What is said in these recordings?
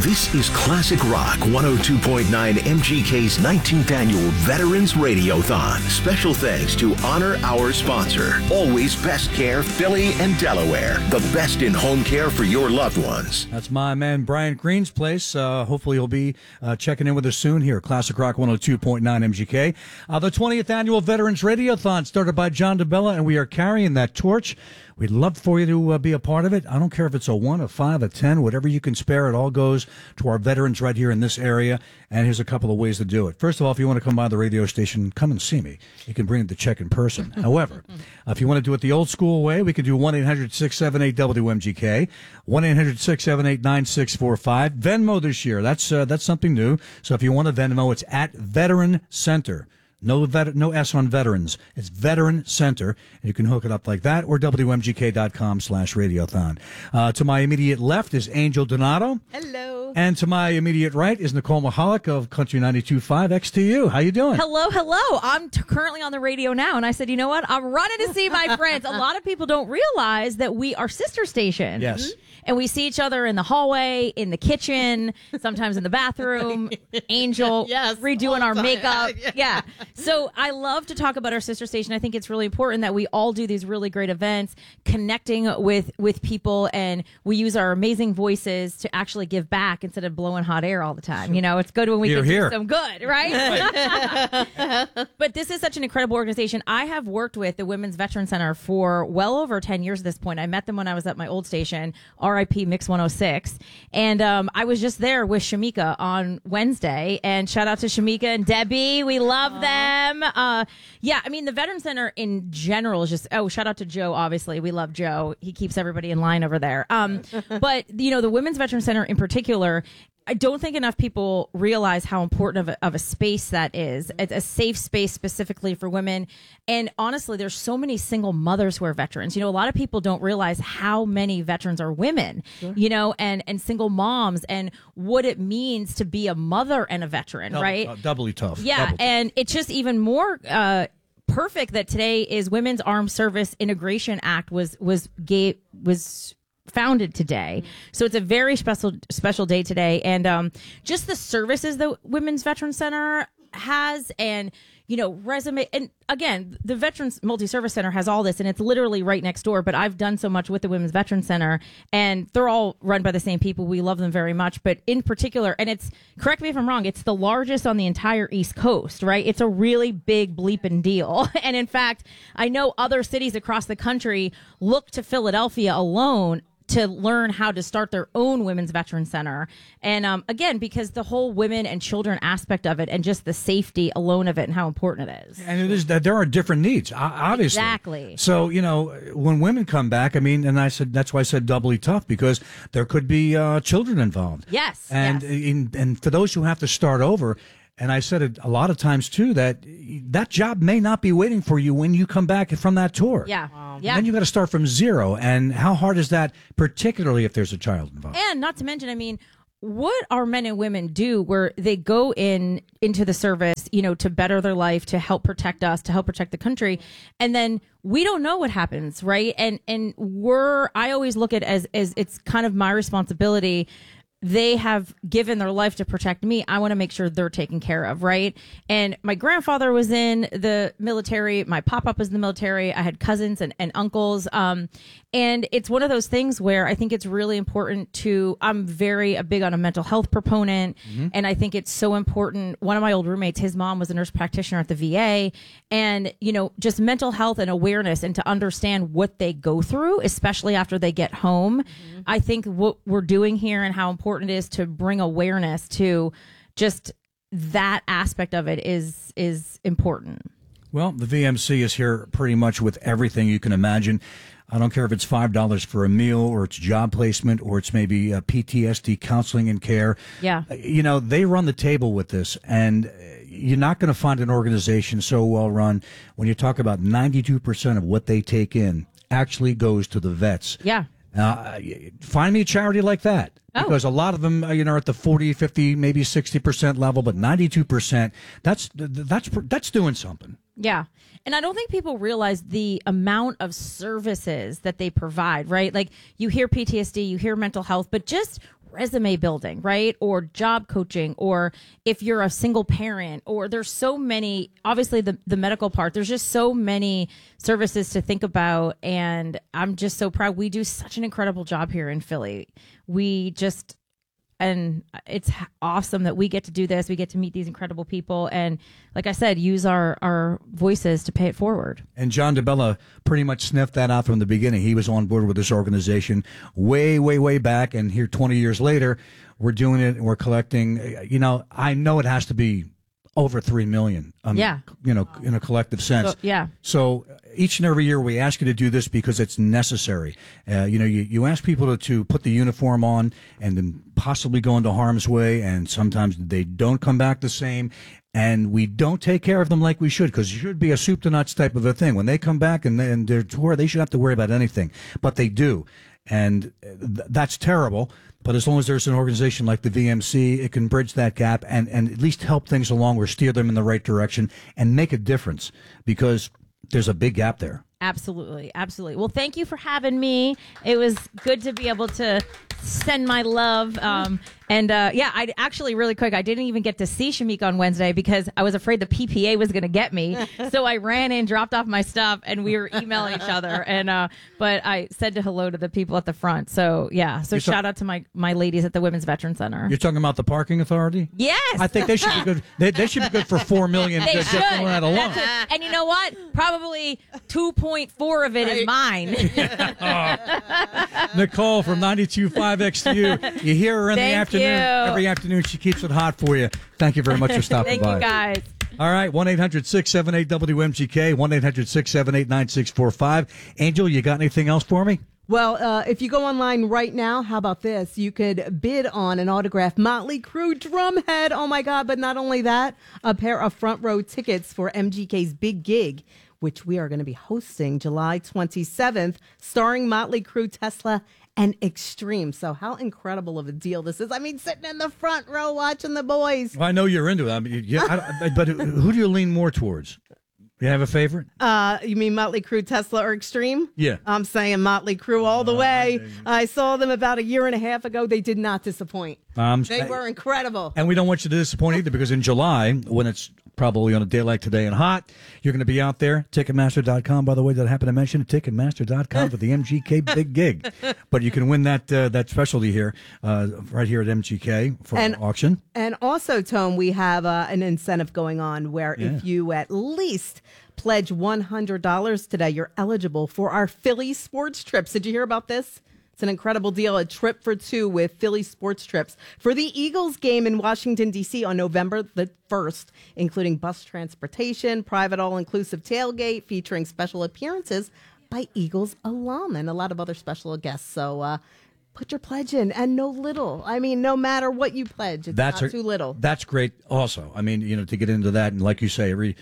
This is Classic Rock 102.9 MGK's 19th annual Veterans Radiothon. Special thanks to honor our sponsor, Always Best Care, Philly and Delaware. The best in home care for your loved ones. That's my man Brian Green's place. Hopefully he'll be checking in with us soon here. Classic Rock 102.9 MGK. The 20th annual Veterans Radiothon started by John DeBella, and we are carrying that torch. We'd love for you to be a part of it. I don't care if it's a 1, a 5, a 10, whatever you can spare. It all goes to our veterans right here in this area. And here's a couple of ways to do it. First of all, if you want to come by the radio station, come and see me. You can bring the check in person. However, if you want to do it the old school way, we can do 1-800-678-WMGK, 1-800-678-9645. Venmo this year. That's something new. So if you want to Venmo, it's at Veteran Center. No S on veterans. It's Veteran Center. You can hook it up like that or WMGK.com/radiothon. To my immediate left is Angel Donato. Hello. And to my immediate right is Nicole Mahalik of Country 92.5 XTU. How you doing? Hello. I'm currently on the radio now, and I said, you know what? I'm running to see my friends. A lot of people don't realize that we are sister stations. Yes. And we see each other in the hallway, in the kitchen, sometimes in the bathroom. Angel redoing our makeup. Yeah. So I love to talk about our sister station. I think it's really important that we all do these really great events, connecting with people, and we use our amazing voices to actually give back instead of blowing hot air all the time. You know, it's good when we can do some good, right? But this is such an incredible organization. I have worked with the Women's Veteran Center for well over 10 years at this point. I met them when I was at my old station, RIP Mix 106. And I was just there with Shamika on Wednesday. And shout out to Shamika and Debbie. We love them. Yeah, I mean, the Veteran Center in general is just, shout out to Joe, obviously. We love Joe. He keeps everybody in line over there. But, you know, the Women's Veteran Center in particular, I don't think enough people realize how important of a space that is. It's a safe space specifically for women. And honestly, there's so many single mothers who are veterans. You know, a lot of people don't realize how many veterans are women, you know, and single moms and what it means to be a mother and a veteran, right? Doubly tough. Yeah. Double and it's just even more perfect that today is Women's Armed Service Integration Act was founded today. So it's a very special day today. And just the services that Women's Veteran Center has, and, you know, resume. And again, the Veterans Multi-Service Center has all this, and it's literally right next door. But I've done so much with the Women's Veteran Center, and they're all run by the same people. We love them very much. But in particular, and it's, correct me if I'm wrong, it's the largest on the entire East Coast, right? It's a really big bleeping deal. And in fact, I know other cities across the country look to Philadelphia alone to learn how to start their own Women's Veteran Center. And again, because the whole women and children aspect of it and just the safety alone of it and how important it is. And it is that there are different needs, obviously. Exactly. So, you know, when women come back, I mean, and I said, that's why I said doubly tough, because there could be children involved. Yes. And, and for those who have to start over, and I said it a lot of times too, that job may not be waiting for you when you come back from that tour. Yeah. Yeah. Then you got to start from zero. And how hard is that, particularly if there's a child involved? And not to mention, I mean, what our men and women do where they go into the service, you know, to better their life, to help protect us, to help protect the country. And then we don't know what happens, right? And I always look at it as it's kind of my responsibility. They have given their life to protect me. I want to make sure they're taken care of, right? And my grandfather was in the military. My pop-up was in the military. I had cousins and uncles. And it's one of those things where I think it's really important I'm very big on a mental health proponent. Mm-hmm. And I think it's so important. One of my old roommates, his mom was a nurse practitioner at the VA. And, you know, just mental health and awareness and to understand what they go through, especially after they get home. Mm-hmm. I think what we're doing here and how important it is to bring awareness to just that aspect of it is important. Well, the VMC is here pretty much with everything you can imagine. I don't care if it's $5 for a meal or it's job placement or it's maybe PTSD counseling and care. Yeah. You know, they run the table with this, and you're not going to find an organization so well run when you talk about 92% of what they take in actually goes to the vets. Yeah. Find me a charity like that. Because a lot of them, you know, are at the 40, 50, maybe 60% level, but 92%, that's doing something. Yeah. And I don't think people realize the amount of services that they provide, right? Like you hear PTSD, you hear mental health, but just resume building, right? Or job coaching, or if you're a single parent, or there's so many, obviously the medical part, there's just so many services to think about. And I'm just so proud. We do such an incredible job here in Philly. And it's awesome that we get to do this. We get to meet these incredible people. And like I said, use our voices to pay it forward. And John DeBella pretty much sniffed that out from the beginning. He was on board with this organization way, way, way back. And here 20 years later, we're doing it and we're collecting. I know it has to be over 3 million. In a collective sense. So each and every year we ask you to do this because it's necessary. You ask people to put the uniform on and then possibly go into harm's way, and sometimes they don't come back the same. And we don't take care of them like we should, because it should be a soup to nuts type of a thing. When they come back and they're tour, they should have to worry about anything, but they do. And that's terrible. But as long as there's an organization like the VMC, it can bridge that gap and at least help things along or steer them in the right direction and make a difference, because there's a big gap there. Absolutely. Absolutely. Well, thank you for having me. It was good to be able to send my love. I actually, really quick, I didn't even get to see Shamik on Wednesday because I was afraid the PPA was going to get me. So I ran in, dropped off my stuff, and we were emailing each other. And but I said hello to the people at the front. So yeah. So shout out to my ladies at the Women's Veteran Center. You're talking about the parking authority? Yes. I think they should be good. They should be good for $4 million. They should. That alone. And you know what? Probably 2.4 of it is mine. Nicole from 92.5 XU. You hear her in the afternoon. Every afternoon she keeps it hot for you. Thank you very much for stopping by. Thank you, guys. All right, 1-800-678-WMGK, 1-800-678-9645. Angel, you got anything else for me? Well, if you go online right now, how about this? You could bid on an autographed Motley Crue drumhead. Oh, my God. But not only that, a pair of front row tickets for MGK's big gig, which we are going to be hosting July 27th, starring Motley Crue, Tesla, and Extreme. So how incredible of a deal this is. I mean, sitting in the front row watching the boys. Well, I know you're into it. I mean, but who do you lean more towards? You have a favorite? You mean Motley Crue, Tesla, or Extreme? Yeah. I'm saying Motley Crue all the way. I saw them about 1.5 years ago. They did not disappoint. They were incredible. And we don't want you to disappoint either, because in July, when it's probably on a day like today and hot, you're going to be out there. Ticketmaster.com, by the way, that I happen to mention, Ticketmaster.com for the MGK big gig. But you can win that specialty here, right here at MGK for an auction. And also, Tone, we have an incentive going on where if you at least pledge $100 today, you're eligible for our Philly sports trips. Did you hear about this? It's an incredible deal, a trip for two with Philly Sports Trips for the Eagles game in Washington, D.C. on November the 1st, including bus transportation, private all-inclusive tailgate featuring special appearances by Eagles alum and a lot of other special guests. So put your pledge in, and no matter what you pledge, it's not too little. That's great also. I mean, to get into that, and like you say, every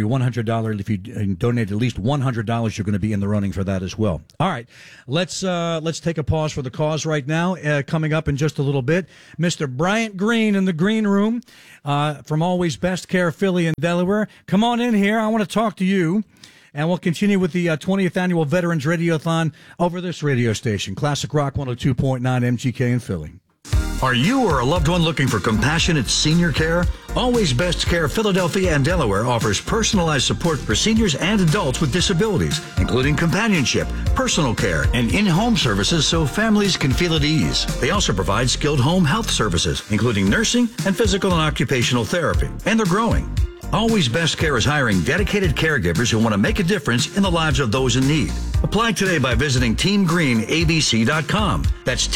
$100, if you donate at least $100, you're going to be in the running for that as well. All right, let's take a pause for the cause right now. Coming up in just a little bit, Mr. Bryant Green in the green room from Always Best Care Philly and Delaware. Come on in here. I want to talk to you. And we'll continue with the 20th Annual Veterans Radiothon over this radio station, Classic Rock 102.9 MGK in Philly. Are you or a loved one looking for compassionate senior care? Always Best Care Philadelphia and Delaware offers personalized support for seniors and adults with disabilities, including companionship, personal care, and in-home services so families can feel at ease. They also provide skilled home health services, including nursing and physical and occupational therapy. And they're growing. Always Best Care is hiring dedicated caregivers who want to make a difference in the lives of those in need. Apply today by visiting teamgreenabc.com. That's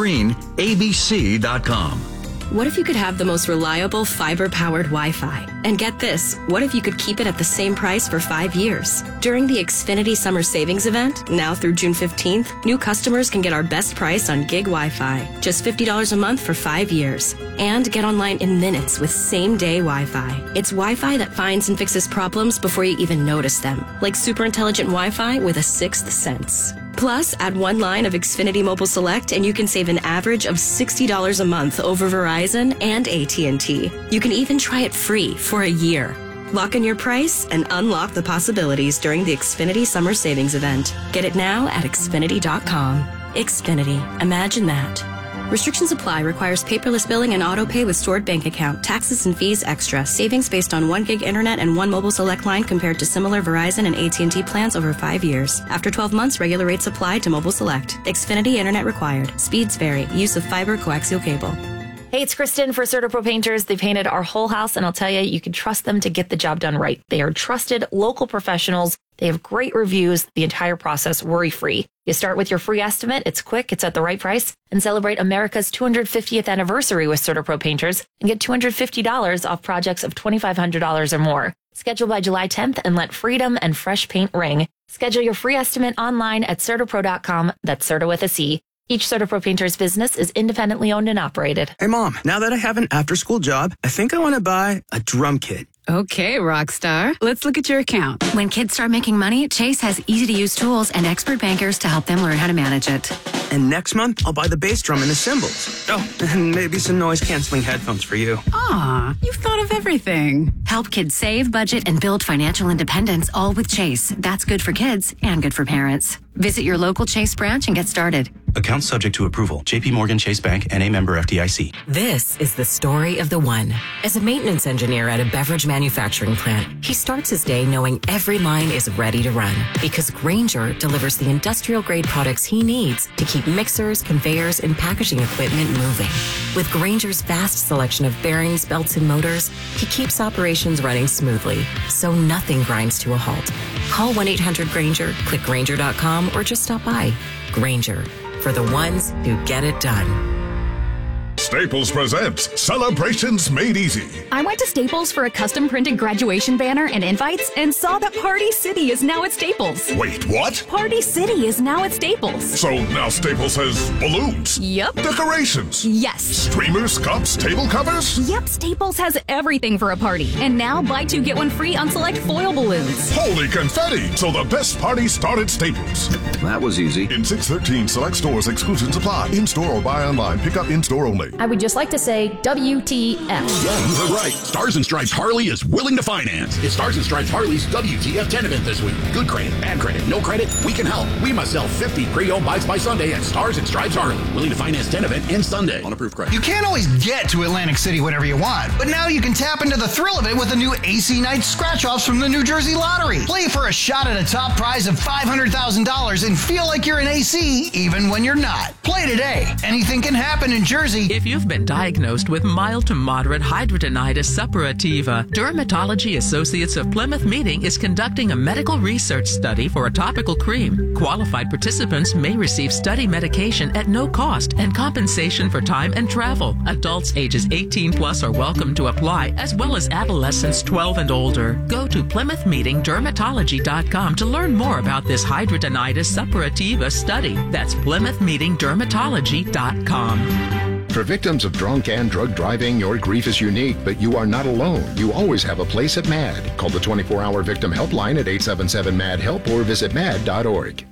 teamgreenabc.com. What if you could have the most reliable fiber-powered Wi-Fi? And get this, what if you could keep it at the same price for 5 years? During the Xfinity Summer Savings Event, now through June 15th, new customers can get our best price on gig Wi-Fi, just $50 a month for 5 years. And get online in minutes with same-day Wi-Fi. It's Wi-Fi that finds and fixes problems before you even notice them, like super intelligent Wi-Fi with a sixth sense. Plus, add one line of Xfinity Mobile Select and you can save an average of $60 a month over Verizon and AT&T. You can even try it free for a year. Lock in your price and unlock the possibilities during the Xfinity Summer Savings Event. Get it now at Xfinity.com. Xfinity. Imagine that. Restrictions apply. Requires paperless billing and auto pay with stored bank account. Taxes and fees extra. Savings based on 1 gig internet and 1 mobile select line compared to similar Verizon and AT&T plans over 5 years. After 12 months, regular rates apply to mobile select. Xfinity internet required. Speeds vary. Use of fiber coaxial cable. Hey, it's Kristen for CertaPro Painters. They painted our whole house, and I'll tell you can trust them to get the job done right. They are trusted local professionals. They have great reviews, the entire process worry-free. You start with your free estimate. It's quick, it's at the right price, and celebrate America's 250th anniversary with CertaPro Painters and get $250 off projects of $2,500 or more. Schedule by July 10th and let freedom and fresh paint ring. Schedule your free estimate online at CertaPro.com. That's Certa with a C. Each CertaPro Painters business is independently owned and operated. Hey, Mom, now that I have an after-school job, I think I want to buy a drum kit. Okay, Rockstar. Let's look at your account. When kids start making money, Chase has easy-to-use tools and expert bankers to help them learn how to manage it. And next month, I'll buy the bass drum and the cymbals. Oh, and maybe some noise-canceling headphones for you. Aw, you've thought of everything. Help kids save, budget, and build financial independence, all with Chase. That's good for kids and good for parents. Visit your local Chase branch and get started. Account subject to approval. JP Morgan Chase Bank, N.A. member FDIC. This is the story of the one. As a maintenance engineer at a beverage manufacturing plant, he starts his day knowing every line is ready to run because Grainger delivers the industrial-grade products he needs to keep mixers, conveyors, and packaging equipment moving. With Grainger's vast selection of bearings, belts, and motors, he keeps operations running smoothly, so nothing grinds to a halt. Call 1-800-GRAINGER, click Grainger.com, or just stop by. Grainger, for the ones who get it done. Staples presents Celebrations Made Easy. I went to Staples for a custom printed graduation banner and invites and saw that Party City is now at Staples. Wait, what? Party City is now at Staples. So now Staples has balloons? Yep. Decorations? Yes. Streamers, cups, table covers? Yep, Staples has everything for a party. And now buy 2 get 1 free on select foil balloons. Holy confetti! So the best party started Staples. That was easy. In 613 select stores, exclusions apply. In-store or buy online. Pick up in-store only. I would just like to say WTF. Yeah, you heard right. Stars and Stripes Harley is willing to finance. It's Stars and Stripes Harley's WTF 10 event this week. Good credit, bad credit, no credit, we can help. We must sell 50 pre-owned bikes by Sunday at Stars and Stripes Harley. Willing to finance 10 event and Sunday on approved credit. You can't always get to Atlantic City whenever you want, but now you can tap into the thrill of it with the new AC Night scratch-offs from the New Jersey Lottery. Play for a shot at a top prize of $500,000 and feel like you're in AC even when you're not. Play today. Anything can happen in Jersey. If you've been diagnosed with mild to moderate hidradenitis suppurativa, Dermatology Associates of Plymouth Meeting is conducting a medical research study for a topical cream. Qualified participants may receive study medication at no cost and compensation for time and travel. Adults ages 18 plus are welcome to apply, as well as adolescents 12 and older. Go to PlymouthMeetingDermatology.com to learn more about this hidradenitis suppurativa study. That's PlymouthMeetingDermatology.com. For victims of drunk and drug driving, your grief is unique, but you are not alone. You always have a place at MAD. Call the 24-hour victim helpline at 877-MAD-HELP or visit MAD.org.